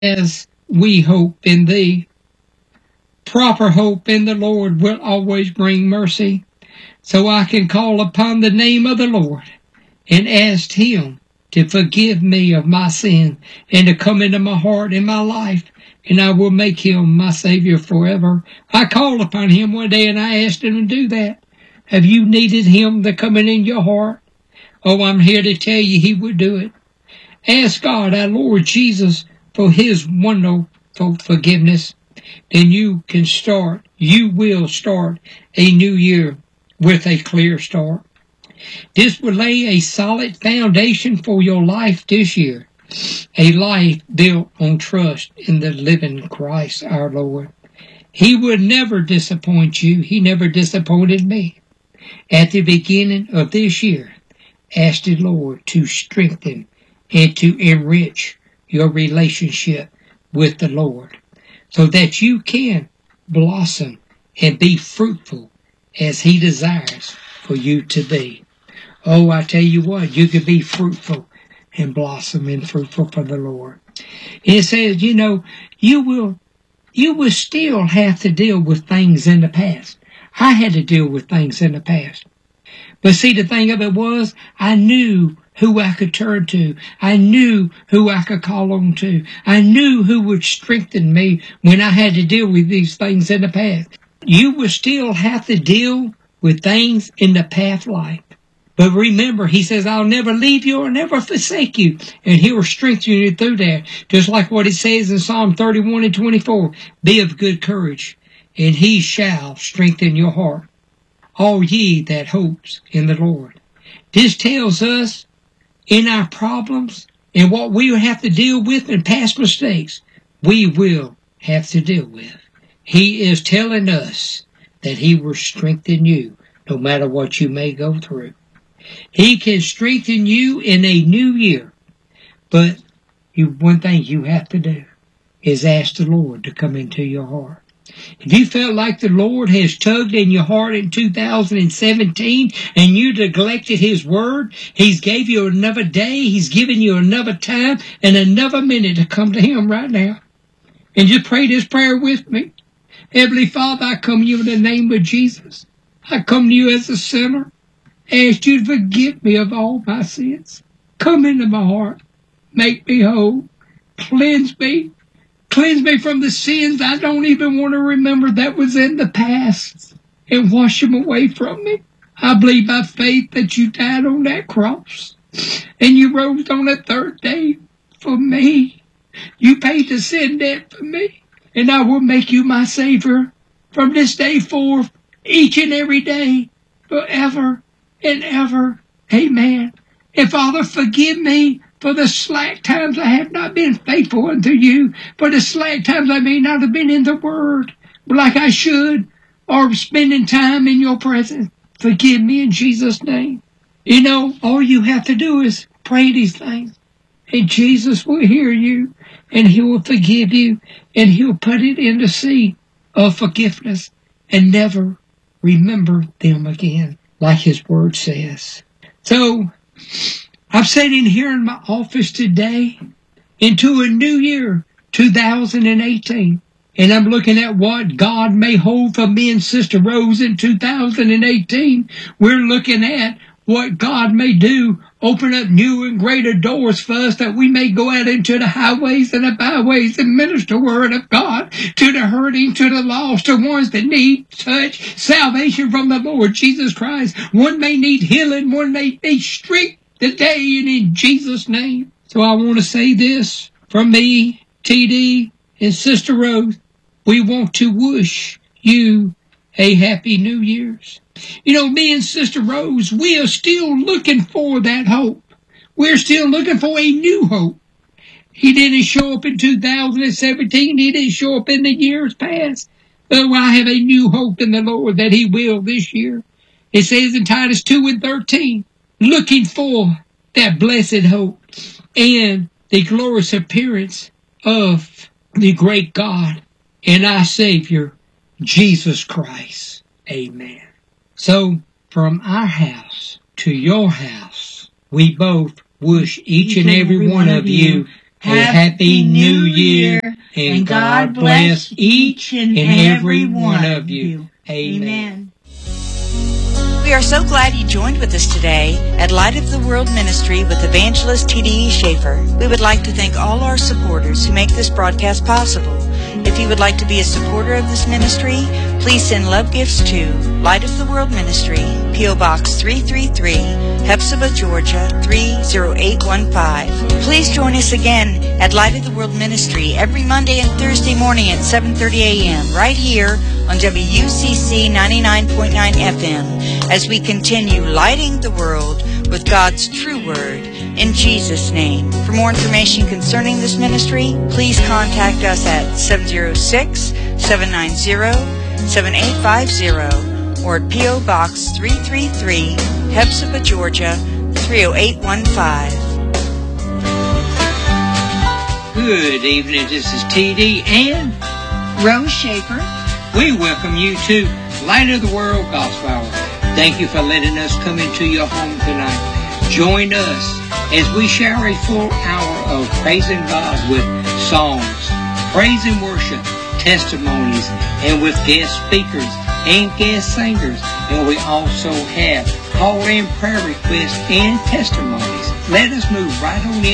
as we hope in thee. Proper hope in the Lord will always bring mercy. So I can call upon the name of the Lord and ask him to forgive me of my sin and to come into my heart and my life, and I will make him my Savior forever. I called upon him one day and I asked him to do that. Have you needed him to come in your heart? Oh, I'm here to tell you he would do it. Ask God, our Lord Jesus, for his wonderful forgiveness. Then you will start a new year with a clear start. This will lay a solid foundation for your life this year. A life built on trust in the living Christ our Lord. He would never disappoint you. He never disappointed me. At the beginning of this year, ask the Lord to strengthen and to enrich your relationship with the Lord so that you can blossom and be fruitful as he desires for you to be. Oh, I tell you what, you can be fruitful and blossom and fruitful for the Lord. It says, you will still have to deal with things in the past. I had to deal with things in the past. But see, the thing of it was, I knew who I could turn to. I knew who I could call on to. I knew who would strengthen me when I had to deal with these things in the past. You will still have to deal with things in the past life. But remember, he says, I'll never leave you or never forsake you. And he will strengthen you through that. Just like what it says in Psalm 31 and 24. Be of good courage, and he shall strengthen your heart. All ye that hopes in the Lord. This tells us in our problems and what we have to deal with in past mistakes, we will have to deal with. He is telling us that he will strengthen you no matter what you may go through. He can strengthen you in a new year. But one thing you have to do is ask the Lord to come into your heart. If you felt like the Lord has tugged in your heart in 2017 and you neglected his word, he's gave you another day, he's given you another time and another minute to come to him right now. And just pray this prayer with me. Heavenly Father, I come to you in the name of Jesus. I come to you as a sinner. I ask you to forgive me of all my sins. Come into my heart. Make me whole. Cleanse me. Cleanse me from the sins I don't even want to remember that was in the past. And wash them away from me. I believe by faith that you died on that cross. And you rose on the third day for me. You paid the sin debt for me. And I will make you my Savior from this day forth, each and every day, forever and ever. Amen. And Father, forgive me for the slack times I have not been faithful unto you, for the slack times I may not have been in the Word like I should, or spending time in your presence. Forgive me in Jesus' name. All you have to do is pray these things, and Jesus will hear you, and he will forgive you, and he'll put it in the sea of forgiveness, and never remember them again, like his word says. So, I'm sitting here in my office today into a new year, 2018. And I'm looking at what God may hold for me and Sister Rose in 2018. We're looking at what God may do, open up new and greater doors for us that we may go out into the highways and the byways and minister the word of God to the hurting, to the lost, to ones that need such salvation from the Lord Jesus Christ. One may need healing, one may need strength today, and in Jesus' name. So I want to say this from me, TD, and Sister Rose. We want to wish you a happy New Year's. Me and Sister Rose, we are still looking for that hope. We're still looking for a new hope. He didn't show up in 2017. He didn't show up in the years past. Oh, I have a new hope in the Lord that he will this year. It says in Titus 2 and 13, looking for that blessed hope and the glorious appearance of the great God and our Savior, Jesus Christ. Amen. So, from our house to your house, we both wish each and every one of you Happy New Year, and God bless each and every one of you. Amen. We are so glad you joined with us today at Light of the World Ministry with Evangelist T.D.E. Schaefer. We would like to thank all our supporters who make this broadcast possible. If you would like to be a supporter of this ministry, please send love gifts to Light of the World Ministry, P.O. Box 333, Hepzibah, Georgia 30815. Please join us again at Light of the World Ministry every Monday and Thursday morning at 7:30 a.m. right here on WUCC 99.9 FM as we continue lighting the world with God's true word in Jesus' name. For more information concerning this ministry, please contact us at 706-790-7850 or at P.O. Box 333, Hepzibah, Georgia 30815. Good evening, this is T.D. and Rose Schaefer. we welcome you to Light of the World Gospel Hour. Thank you for letting us come into your home tonight. Join us as we share a full hour of praising God with songs, praise and worship, testimonies, and with guest speakers and guest singers. And we also have call-in prayer requests and testimonies. Let us move right on in.